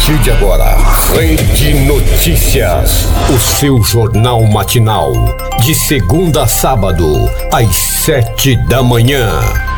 partir de agora, Rede Notícias, o seu jornal matinal, de segunda a sábado, às 7 da manhã.